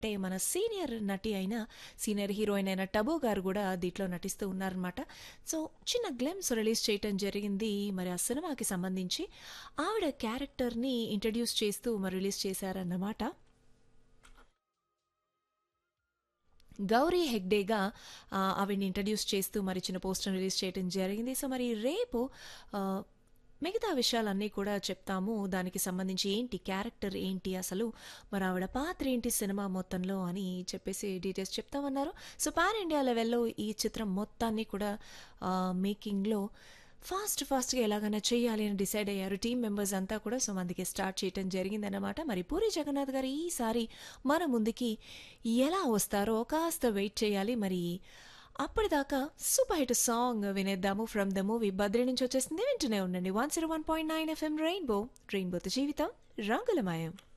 అంటే మన సీనియర్ నటి అయిన సీనియర్ హీరోయిన్ అయిన టబు గారు కూడా దీంట్లో నటిస్తూ ఉన్నారనమాట. సో చిన్న గ్లిమ్స్ రిలీజ్ చేయటం జరిగింది. మరి ఆ సినిమాకి సంబంధించి ఆవిడ క్యారెక్టర్ని ఇంట్రడ్యూస్ చేస్తూ మరి రిలీజ్ చేశారన్నమాట. గౌరీ హెగ్డేగా ఆవిడని ఇంట్రడ్యూస్ చేస్తూ మరి చిన్న పోస్టర్ రిలీజ్ చేయడం జరిగింది. సో మరి రేపు ఆ, మిగతా విషయాలన్నీ కూడా చెప్తాము. దానికి సంబంధించి ఏంటి క్యారెక్టర్ ఏంటి అసలు మరి ఆవిడ పాత్ర ఏంటి సినిమా మొత్తంలో అని చెప్పేసి డీటెయిల్స్ చెప్తామన్నారు. సో పాన్ ఇండియా లెవెల్లో ఈ చిత్రం మొత్తాన్ని కూడా మేకింగ్లో ఫాస్ట్గా ఎలాగైనా చేయాలి అని డిసైడ్ అయ్యారు టీం మెంబర్స్ అంతా కూడా. సో అందుకే స్టార్ట్ చేయటం జరిగిందన్నమాట. మరి పూరి జగన్నాథ్ గారు ఈసారి మన ముందుకి ఎలా వస్తారో కాస్త వెయిట్ చేయాలి. మరి అప్పటిదాకా super hit song వినేద్దాము from the movie Badri నుంచి వచ్చేసింది. వింటూనే ఉండండి 101.9 FM రెయిన్బోతో జీవితం రంగులమయం.